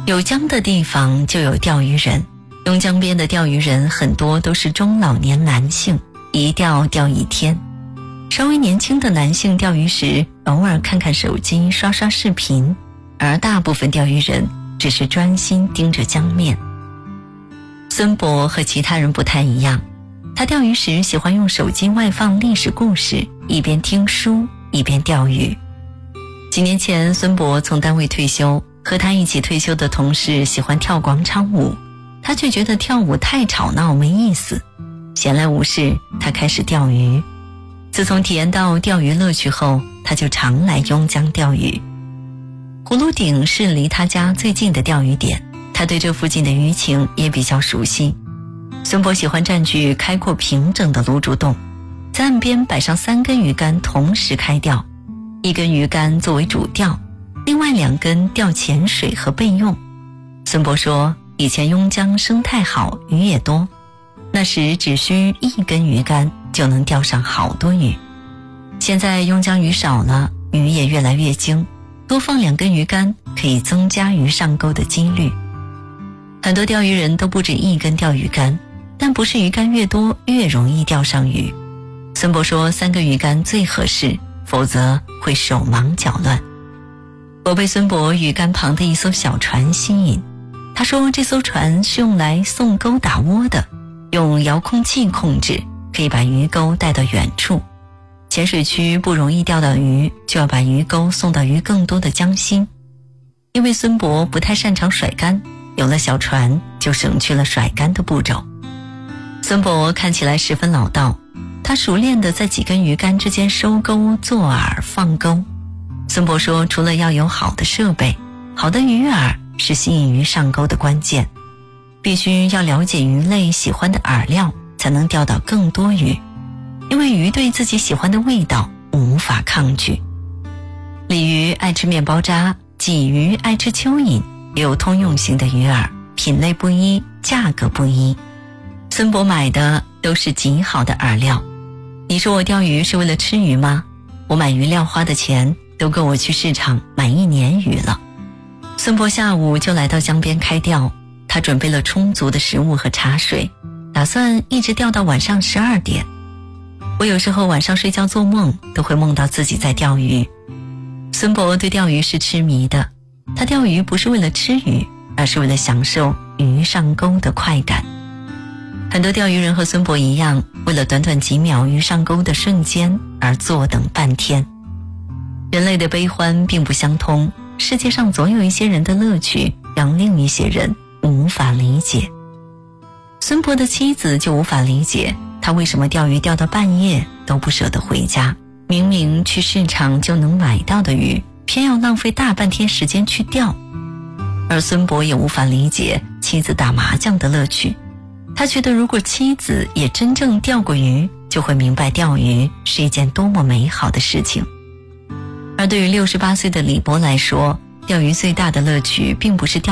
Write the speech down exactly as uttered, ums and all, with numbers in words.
有江的地方就有钓鱼人，邕江边的钓鱼人很多都是中老年男性，一钓钓一天。稍微年轻的男性钓鱼时偶尔看看手机刷刷视频，而大部分钓鱼人只是专心盯着江面。孙博和其他人不太一样，他钓鱼时喜欢用手机外放历史故事，一边听书一边钓鱼。几年前孙博从单位退休，和他一起退休的同事喜欢跳广场舞，他却觉得跳舞太吵闹没意思。闲来无事，他开始钓鱼。自从体验到钓鱼乐趣后，他就常来邕江钓鱼。葫芦顶是离他家最近的钓鱼点，他对这附近的鱼情也比较熟悉。孙博喜欢占据开阔平整的芦竹洞，在岸边摆上三根鱼竿同时开钓，一根鱼竿作为主钓，另外两根钓潜水和备用。孙博说，以前邕江生态好，鱼也多，那时只需一根鱼竿就能钓上好多鱼。现在邕江鱼少了，鱼也越来越精，多放两根鱼竿可以增加鱼上钩的几率。很多钓鱼人都不止一根钓鱼竿，但不是鱼竿越多越容易钓上鱼。孙博说三个鱼竿最合适，否则会手忙脚乱。我被孙博鱼竿旁的一艘小船吸引，他说这艘船是用来送钩打窝的，用遥控器控制，可以把鱼钩带到远处。浅水区不容易钓到鱼，就要把鱼钩送到鱼更多的江心。因为孙博不太擅长甩竿，有了小船就省去了甩竿的步骤。孙博看起来十分老道，他熟练地在几根鱼竿之间收钩、做饵、放钩。孙博说，除了要有好的设备，好的鱼饵是吸引鱼上钩的关键，必须要了解鱼类喜欢的饵料，才能钓到更多鱼，因为鱼对自己喜欢的味道无法抗拒。鲤鱼爱吃面包渣，鲫鱼爱吃蚯蚓，也有通用型的鱼饵，品类不一，价格不一。孙博买的都是极好的饵料。你说我钓鱼是为了吃鱼吗？我买鱼料花的钱都够我去市场买一年鱼了。孙博下午就来到江边开钓，他准备了充足的食物和茶水，打算一直钓到晚上十二点。我有时候晚上睡觉做梦都会梦到自己在钓鱼。孙博对钓鱼是痴迷的，他钓鱼不是为了吃鱼，而是为了享受鱼上钩的快感。很多钓鱼人和孙博一样，为了短短几秒鱼上钩的瞬间而坐等半天。人类的悲欢并不相通，世界上总有一些人的乐趣让另一些人无法理解。孙博的妻子就无法理解他为什么钓鱼钓到半夜都不舍得回家，明明去市场就能买到的鱼，偏要浪费大半天时间去钓。而孙博也无法理解妻子打麻将的乐趣，他觉得如果妻子也真正钓过鱼，就会明白钓鱼是一件多么美好的事情。而对于六十八岁的李博来说，钓鱼最大的乐趣并不是钓